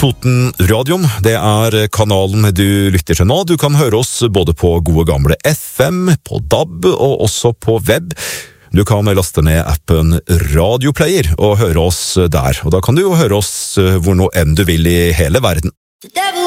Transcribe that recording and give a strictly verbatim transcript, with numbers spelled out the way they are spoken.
Totenradioen, det er kanalen du lytter til nå. Du kan høre oss både på gode gamle F M, på D A B og også på web. Du kan laste ned appen Radioplayer og høre oss der, og da kan du jo høre oss hvor nå enn du vil i hele verden.